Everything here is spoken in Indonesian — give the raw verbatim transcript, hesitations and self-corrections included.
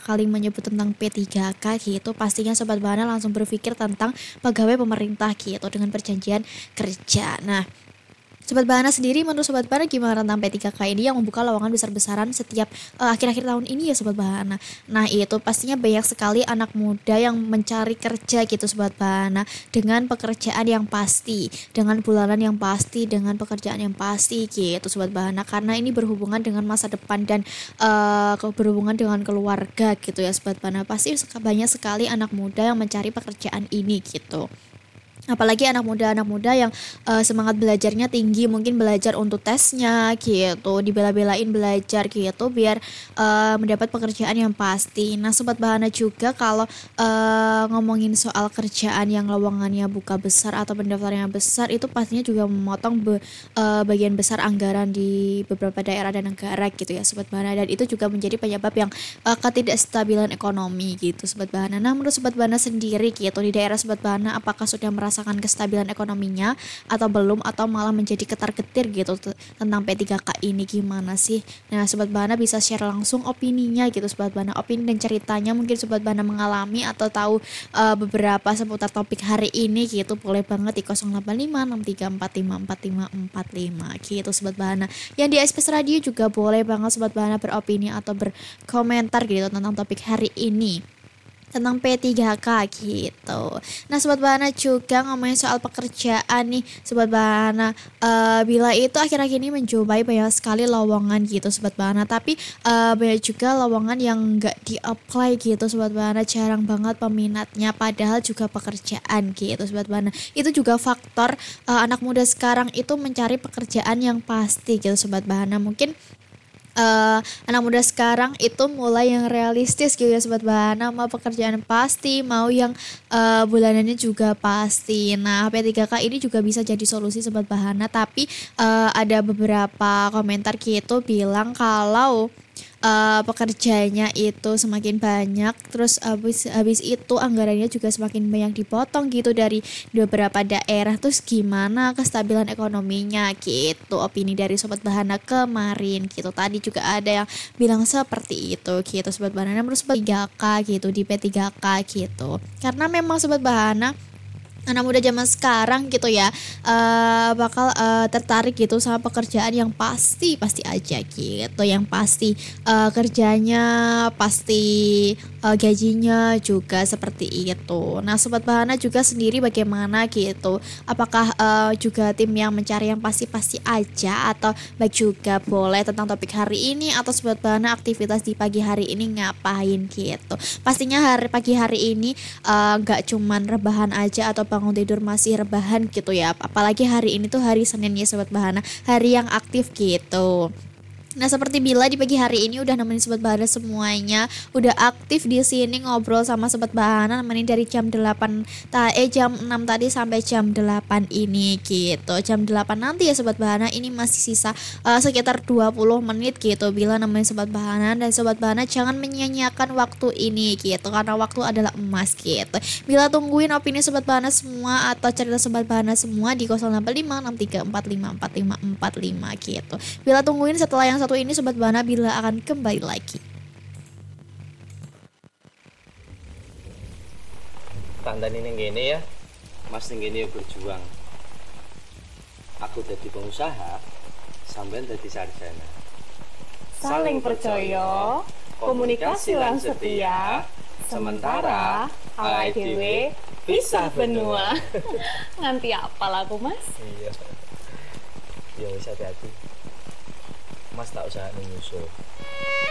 kali menyebut tentang P tiga K gitu, pastinya Sobat Bahana langsung berpikir tentang pegawai pemerintah gitu dengan perjanjian kerja. Nah, Sobat Bahana sendiri, menurut Sobat Bahana gimana tentang P tiga K ini yang membuka lowongan besar-besaran setiap uh, akhir-akhir tahun ini ya Sobat Bahana. Nah itu pastinya banyak sekali anak muda yang mencari kerja gitu Sobat Bahana, dengan pekerjaan yang pasti, dengan bulanan yang pasti, dengan pekerjaan yang pasti gitu Sobat Bahana, karena ini berhubungan dengan masa depan dan uh, berhubungan dengan keluarga gitu ya Sobat Bahana. Pasti banyak sekali anak muda yang mencari pekerjaan ini gitu. Apalagi anak muda-anak muda yang uh, semangat belajarnya tinggi, mungkin belajar untuk tesnya gitu, dibela-belain belajar gitu biar uh, mendapat pekerjaan yang pasti. Nah Sobat Bahana juga kalau uh, ngomongin soal kerjaan yang lowongannya buka besar atau pendaftarannya besar, itu pastinya juga memotong be, uh, bagian besar anggaran di beberapa daerah dan negara gitu ya Sobat Bahana, dan itu juga menjadi penyebab yang uh, ketidakstabilan ekonomi gitu Sobat Bahana. Nah menurut Sobat Bahana sendiri gitu, di daerah Sobat Bahana apakah sudah merasa merasakan kestabilan ekonominya atau belum, atau malah menjadi ketar-ketir gitu t- tentang P tiga K ini, gimana sih? Nah Sobat Bahana bisa share langsung opininya gitu Sobat Bahana, opini dan ceritanya mungkin Sobat Bahana mengalami atau tahu uh, beberapa seputar topik hari ini gitu, boleh banget di nol delapan lima enam tiga empat lima empat lima empat lima gitu Sobat Bahana. Yang di Space Radio juga boleh banget Sobat Bahana beropini atau berkomentar gitu tentang topik hari ini, tentang P tiga K gitu. Nah Sobat Bahana juga ngomongin soal pekerjaan nih Sobat Bahana, uh, Bila itu akhir-akhir ini menjumpai banyak sekali lowongan gitu Sobat Bahana, tapi uh, banyak juga lowongan yang gak di-apply gitu Sobat Bahana, jarang banget peminatnya padahal juga pekerjaan gitu Sobat Bahana. Itu juga faktor uh, anak muda sekarang itu mencari pekerjaan yang pasti gitu Sobat Bahana. Mungkin Uh, anak muda sekarang itu mulai yang realistis gitu ya Sobat Bahana, mau pekerjaan pasti, mau yang uh, bulanannya juga pasti. Nah P tiga K ini juga bisa jadi solusi Sobat Bahana, tapi uh, ada beberapa komentar gitu bilang kalau uh, pekerjanya itu semakin banyak, terus habis habis itu anggarannya juga semakin banyak dipotong gitu dari beberapa daerah, terus gimana kestabilan ekonominya gitu. Opini dari Sobat Bahana kemarin gitu, tadi juga ada yang bilang seperti itu gitu Sobat Bahana. Menurut Sobat tiga K gitu, di P tiga K gitu, karena memang Sobat Bahana anak muda zaman sekarang gitu ya uh, bakal uh, tertarik gitu sama pekerjaan yang pasti pasti aja gitu, yang pasti uh, kerjanya pasti, uh, gajinya juga seperti itu. Nah Sobat Bahana juga sendiri bagaimana gitu, apakah uh, juga tim yang mencari yang pasti-pasti aja, atau baik juga boleh tentang topik hari ini, atau Sobat Bahana aktivitas di pagi hari ini ngapain gitu. Pastinya hari pagi hari ini nggak uh, cuman rebahan aja atau bangun tidur masih rebahan gitu ya, apalagi hari ini tuh hari Senin ya Sobat Bahana, hari yang aktif gitu. Nah seperti Bila di pagi hari ini udah nemenin Sobat Bahana semuanya, udah aktif di sini ngobrol sama Sobat Bahana, nemenin dari jam delapan ta- eh jam enam tadi sampai jam delapan ini gitu. Jam delapan nanti ya Sobat Bahana, ini masih sisa uh, sekitar dua puluh menit gitu Bila nemenin Sobat Bahana, dan Sobat Bahana jangan menyia-nyiakan waktu ini gitu, karena waktu adalah emas gitu. Bila tungguin opini Sobat Bahana semua atau cerita Sobat Bahana semua di nol delapan lima enam tiga empat lima empat lima empat lima gitu. Bila tungguin setelah yang satu ini Sobat Bahana Bila akan kembali lagi. Tandani ning kene ya, Mas ning kene berjuang. Aku jadi pengusaha, sampean jadi sarjana. Saling percaya, komunikasi lan setia, sementara awake dhewe pisah benua. Nganti apal aku Mas? Iya. Ya wis hati-hati. Mas tak usah nyusul.